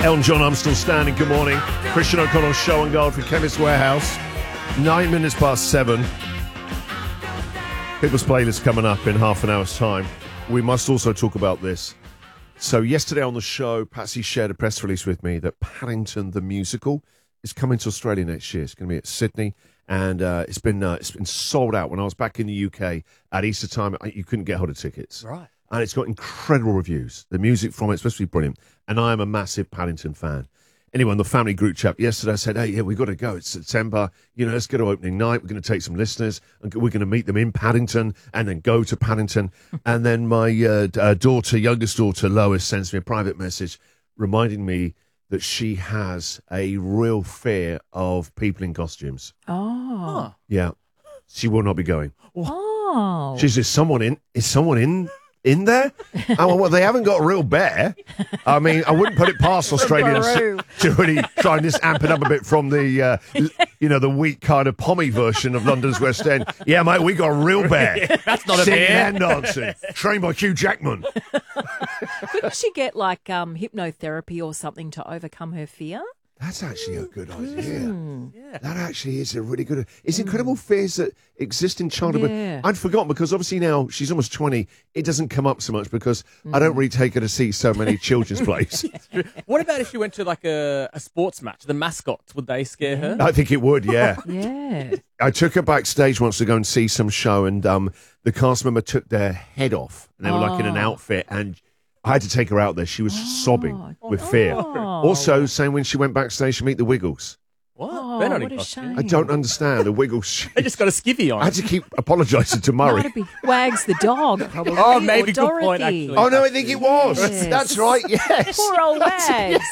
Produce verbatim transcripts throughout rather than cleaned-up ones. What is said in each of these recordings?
Elton John, I'm still standing. Good morning. Christian O'Connell's Show and Gold for Chemist Warehouse. Nine minutes past seven. People's playlist coming up in half an hour's time. We must also talk about this. So yesterday on the show, Patsy shared a press release with me that Paddington the Musical is coming to Australia next year. It's going to be at Sydney, and uh, it's been uh, it's been sold out. When I was back in the U K at Easter time, you couldn't get hold of tickets. Right. And it's got incredible reviews. The music from it's supposed to be brilliant. And I am a massive Paddington fan. Anyway, on the family group chat yesterday, I said, hey, yeah, we've got to go. It's September. You know, let's go to opening night. We're going to take some listeners, and we're going to meet them in Paddington and then go to Paddington. And then my uh, uh, daughter, youngest daughter, Lois, sends me a private message reminding me that she has a real fear of people in costumes. Oh. Yeah. She will not be going. Oh. She's just someone in. Is someone in? In there? Oh, well, they haven't got a real bear. I mean, I wouldn't put it past Australians to, to really try and just amp it up a bit from the, uh, you know, the weak kind of pommy version of London's West End. Yeah, mate, we got a real bear. That's not a Singing bear. and dancing. Trained by Hugh Jackman. Couldn't she get like um, hypnotherapy or something to overcome her fear? That's actually a good idea. Mm. Yeah. That actually is a really good... It's incredible fears that exist in childhood. Yeah. I'd forgotten because obviously now she's almost twenty. It doesn't come up so much because I don't really take her to see so many children's plays. What about if you went to like a, a sports match? The mascots, would they scare her? I think it would, yeah. Yeah. I took her backstage once to go and see some show, and um, the cast member took their head off, and they were like in an Oh. outfit, and I had to take her out there. She was sobbing with fear. Oh. Also, saying when she went backstage to meet the Wiggles. What? Oh, They're not what in a costume. shame. I don't understand the Wiggles. They just got a skivvy on. I had to keep apologising to Murray. Might be Wags the dog, probably. Oh, or maybe good Dorothy. point, actually. Oh, no, I think it was. Yes. That's right, yes. Poor old Wags.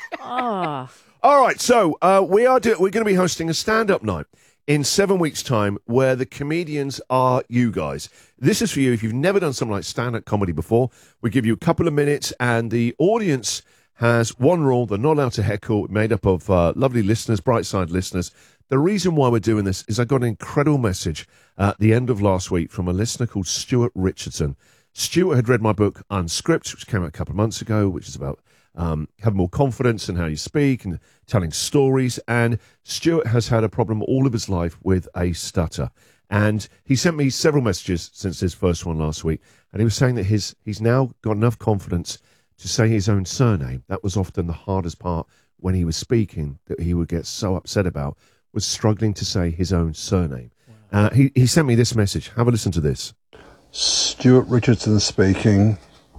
Oh. All right, so uh, we are do- we're going to be hosting a stand-up night in seven weeks' time where the comedians are you guys. This is for you if you've never done something like stand-up comedy before. We give you a couple of minutes, and the audience has one rule. They're not allowed to heckle, made up of uh, lovely listeners, bright-side listeners. The reason why we're doing this is I got an incredible message at the end of last week from a listener called Stuart Richardson. Stuart had read my book, Unscript, which came out a couple of months ago, which is about um, having more confidence in how you speak and telling stories. And Stuart has had a problem all of his life with a stutter. And he sent me several messages since his first one last week. And he was saying that his he's now got enough confidence to say his own surname. That was often the hardest part when he was speaking that he would get so upset about, was struggling to say his own surname. Wow. Uh, he, he sent me this message. Have a listen to this. Stuart Richardson speaking.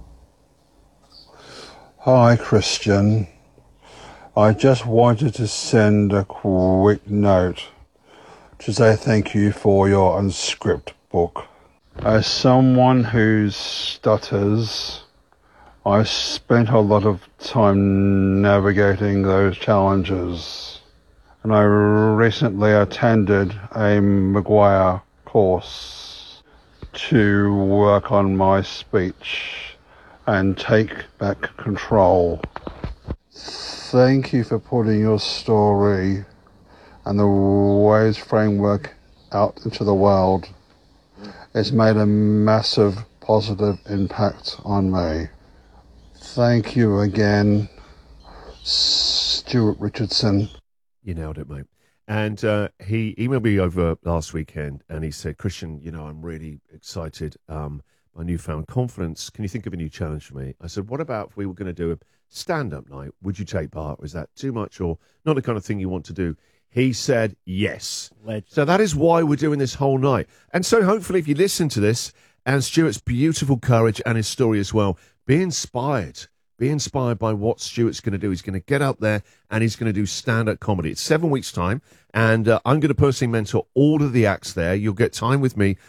Hi, Christian. I just wanted to send a quick note to say thank you for your Unscript book. As someone who stutters, I spent a lot of time navigating those challenges, and I recently attended a Maguire course to work on my speech and take back control. Thank you for putting your story and the Ways framework out into the world. It's made a massive positive impact on me. Thank you again, Stuart Richardson. You nailed it, mate. And uh, he emailed me over last weekend, and he said, Christian, you know, I'm really excited. Um, my newfound confidence. Can you think of a new challenge for me? I said, what about if we were going to do a stand-up night? Would you take part? Or is that too much or not the kind of thing you want to do? He said yes. Legend. So that is why we're doing this whole night. And so hopefully if you listen to this and Stuart's beautiful courage and his story as well, be inspired. Be inspired by what Stuart's going to do. He's going to get up there and he's going to do stand-up comedy. It's seven weeks' time, and uh, I'm going to personally mentor all of the acts there. You'll get time with me